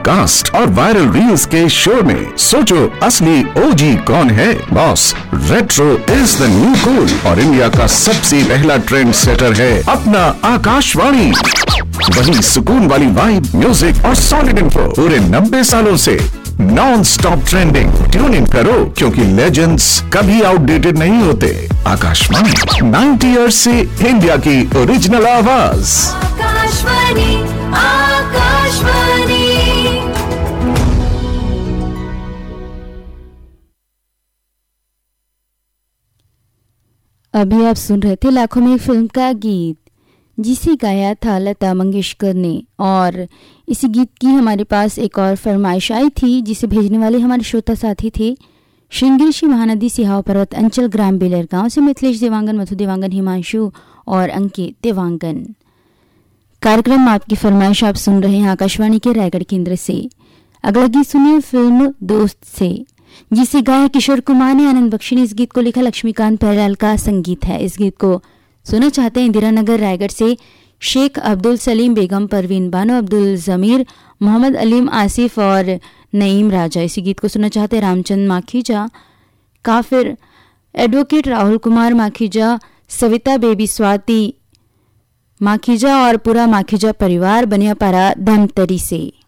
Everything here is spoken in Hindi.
कास्ट और वायरल रील्स के शो में सोचो असली ओजी कौन है। Boss, retro is the new cool और इंडिया का सबसे पहला ट्रेंड सेटर है अपना आकाशवाणी। वही सुकून वाली वाइब, म्यूजिक और सॉलिड इंफो पूरे 90 सालों से non stop trending. Tune in करो क्योंकि लेजेंड्स कभी आउटडेटेड नहीं होते। आकाशवाणी 90 इयर्स से इंडिया की ओरिजिनल आवाज। आकाशवाणी, आकाशवाणी। अभी आप सुन रहे थे लाखों में फिल्म का गीत, जिसे गाया था लता मंगेशकर ने। और इसी गीत की हमारे पास एक और फरमाइश आई थी, जिसे भेजने वाले हमारे श्रोता साथी थे श्रृंगेरी महानदी सिहाव पर्वत अंचल ग्राम बेलर गांव से मिथिलेश देवांगन, मधु देवांगन, हिमांशु और अंकित देवांगन। कार्यक्रम आपकी फरमाइश आप सुन रहे हैं आकाशवाणी के रायगढ़ केंद्र से। अगला गीत सुनिए फिल्म दोस्त से, जिसे गाया किशोर कुमार ने, आनंद बख्शी ने इस गीत को लिखा, लक्ष्मीकांत प्यारेलाल का संगीत है। इस गीत को सुनना चाहते हैं इंदिरा नगर रायगढ़ से शेख अब्दुल सलीम, बेगम परवीन बानो, अब्दुल जमीर, मोहम्मद अलीम, आसिफ और नईम राजा। इसी गीत को सुनना चाहते हैं रामचंद माखीजा, काफिर, एडवोकेट राहुल कुमार माखीजा, सविता बेबी, स्वाति माखीजा और पूरा माखीजा परिवार, बनियापारा धमतरी से।